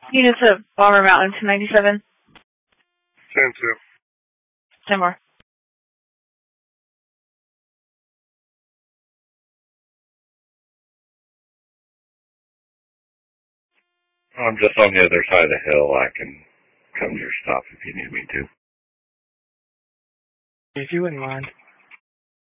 Units of Bomber Mountain to 97. 10-2. 10 more. I'm just on the other side of the hill. I can come to your stop if you need me to. If you wouldn't mind.